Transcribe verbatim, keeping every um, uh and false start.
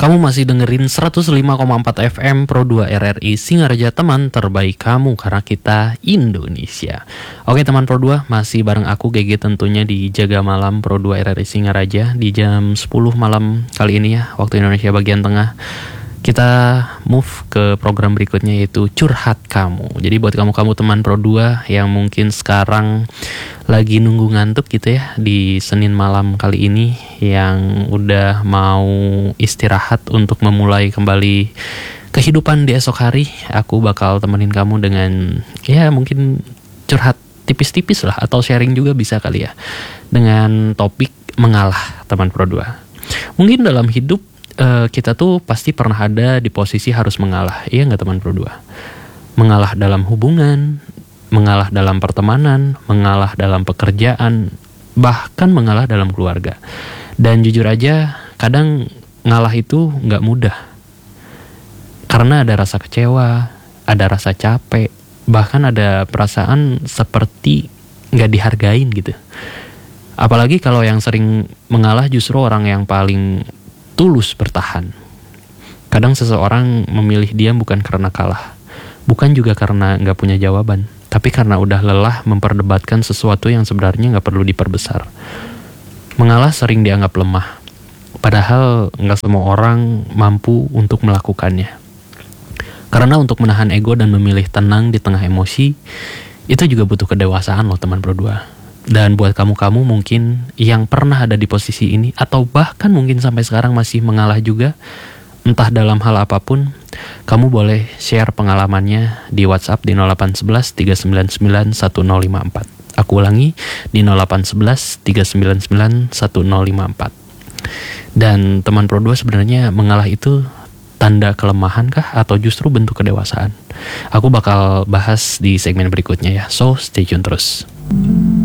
Kamu masih dengerin seratus lima koma empat F M Pro dua R R I Singaraja, teman terbaik kamu karena kita Indonesia. Oke teman Pro dua, masih bareng aku G G tentunya di Jaga Malam Pro dua R R I Singaraja di jam sepuluh malam kali ini ya, waktu Indonesia bagian tengah. Kita move ke program berikutnya, yaitu Curhat Kamu. Jadi buat kamu-kamu teman Pro dua yang mungkin sekarang lagi nunggu ngantuk gitu ya di Senin malam kali ini, yang udah mau istirahat untuk memulai kembali kehidupan di esok hari, aku bakal temenin kamu dengan ya mungkin curhat tipis-tipis lah, atau sharing juga bisa kali ya, dengan topik mengalah teman Pro dua. Mungkin dalam hidup Uh, kita tuh pasti pernah ada di posisi harus mengalah, iya nggak teman Pro dua? Mengalah dalam hubungan, mengalah dalam pertemanan, mengalah dalam pekerjaan, bahkan mengalah dalam keluarga. Dan jujur aja, kadang ngalah itu nggak mudah, karena ada rasa kecewa, ada rasa capek, bahkan ada perasaan seperti nggak dihargain gitu. Apalagi kalau yang sering mengalah justru orang yang paling tulus bertahan. Kadang seseorang memilih diam bukan karena kalah, bukan juga karena gak punya jawaban, tapi karena udah lelah memperdebatkan sesuatu yang sebenarnya gak perlu diperbesar. Mengalah sering dianggap lemah, padahal gak semua orang mampu untuk melakukannya. Karena untuk menahan ego dan memilih tenang di tengah emosi, itu juga butuh kedewasaan loh teman Pro dua. Dan buat kamu-kamu mungkin yang pernah ada di posisi ini, atau bahkan mungkin sampai sekarang masih mengalah juga, entah dalam hal apapun, kamu boleh share pengalamannya di WhatsApp di nol delapan satu satu tiga sembilan sembilan satu nol lima empat. Aku ulangi, di nol delapan satu satu tiga sembilan sembilan satu nol lima empat. Dan teman Pro dua, sebenarnya mengalah itu tanda kelemahan kah atau justru bentuk kedewasaan? Aku bakal bahas di segmen berikutnya ya, so stay tune terus.